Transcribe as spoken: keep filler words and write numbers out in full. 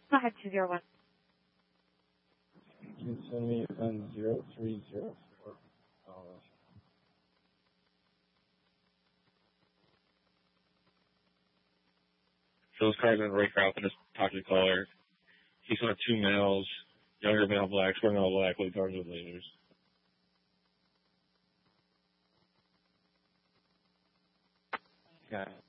Go ahead, two zero one. Can you send me on zero three zero four? Oh. So this car's in Ray Crowd and just talk to the caller. He's one of two males, younger male blacks, wearing all black, with cars with lasers. Got it.